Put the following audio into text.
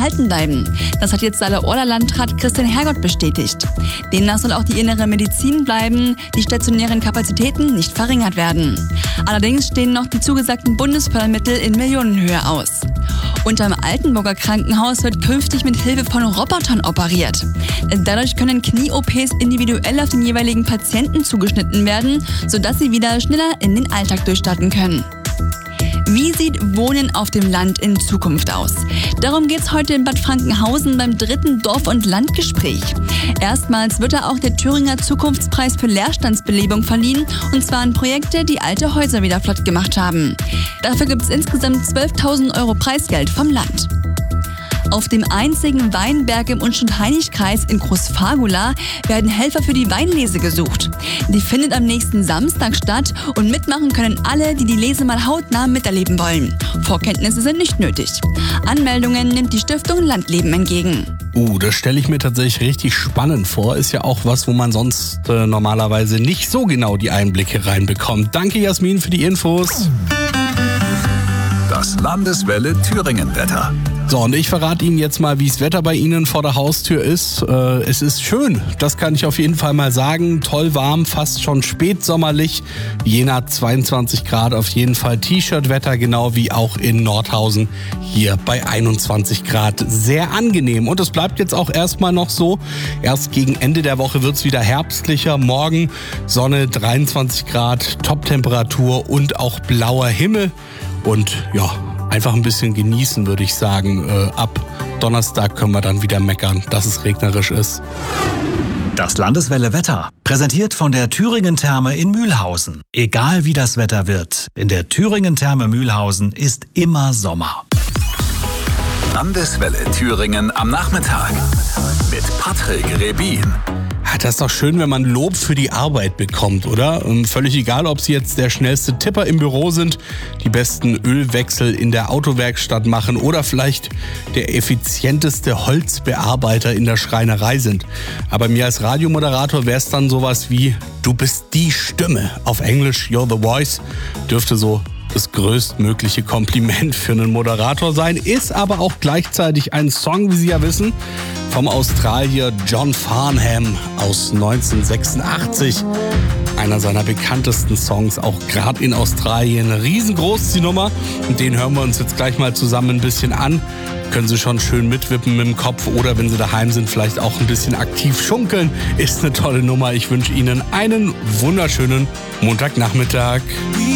erhalten bleiben. Das hat jetzt Saale-Orla Landrat Christian Hergott bestätigt. Demnach soll auch die innere Medizin bleiben, die stationären Kapazitäten nicht verringert werden. Allerdings stehen noch die zugesagten Bundesfördermittel in Millionenhöhe aus. Unterm Altenburger Krankenhaus wird künftig mit Hilfe von Robotern operiert. Dadurch können Knie-OPs individuell auf den jeweiligen Patienten zugeschnitten werden, sodass sie wieder schneller in den Alltag durchstarten können. Wie sieht Wohnen auf dem Land in Zukunft aus? Darum geht's heute in Bad Frankenhausen beim 3. Dorf- und Landgespräch. Erstmals wird da auch der Thüringer Zukunftspreis für Leerstandsbelebung verliehen, und zwar an Projekte, die alte Häuser wieder flott gemacht haben. Dafür gibt's insgesamt 12.000 € Preisgeld vom Land. Auf dem einzigen Weinberg im Unstrut-Hainich-Kreis in Großfagula werden Helfer für die Weinlese gesucht. Die findet am nächsten Samstag statt und mitmachen können alle, die die Lese mal hautnah miterleben wollen. Vorkenntnisse sind nicht nötig. Anmeldungen nimmt die Stiftung Landleben entgegen. Das stelle ich mir tatsächlich richtig spannend vor. Ist ja auch was, wo man sonst normalerweise nicht so genau die Einblicke reinbekommt. Danke, Jasmin, für die Infos. Das Landeswelle Thüringen-Wetter. So, und ich verrate Ihnen jetzt mal, wie das Wetter bei Ihnen vor der Haustür ist. Es ist schön, das kann ich auf jeden Fall mal sagen. Toll warm, fast schon spätsommerlich. Jena 22 Grad, auf jeden Fall T-Shirt-Wetter, genau wie auch in Nordhausen hier bei 21 Grad. Sehr angenehm, und es bleibt jetzt auch erstmal noch so. Erst gegen Ende der Woche wird es wieder herbstlicher. Morgen Sonne, 23 Grad, Top-Temperatur und auch blauer Himmel. Und ja, einfach ein bisschen genießen, würde ich sagen. Ab Donnerstag können wir dann wieder meckern, dass es regnerisch ist. Das Landeswelle Wetter, präsentiert von der Thüringen-Therme in Mühlhausen. Egal wie das Wetter wird, in der Thüringen-Therme Mühlhausen ist immer Sommer. Landeswelle Thüringen am Nachmittag mit Patrick Rebin. Das ist doch schön, wenn man Lob für die Arbeit bekommt, oder? Und völlig egal, ob Sie jetzt der schnellste Tipper im Büro sind, die besten Ölwechsel in der Autowerkstatt machen oder vielleicht der effizienteste Holzbearbeiter in der Schreinerei sind. Aber mir als Radiomoderator wäre es dann sowas wie: Du bist die Stimme. Auf Englisch You're the Voice dürfte so das größtmögliche Kompliment für einen Moderator sein, ist aber auch gleichzeitig ein Song, wie Sie ja wissen, vom Australier John Farnham aus 1986. Einer seiner bekanntesten Songs, auch gerade in Australien. Riesengroß die Nummer, und den hören wir uns jetzt gleich mal zusammen ein bisschen an. Können Sie schon schön mitwippen mit dem Kopf, oder wenn Sie daheim sind, vielleicht auch ein bisschen aktiv schunkeln. Ist eine tolle Nummer. Ich wünsche Ihnen einen wunderschönen Montagnachmittag.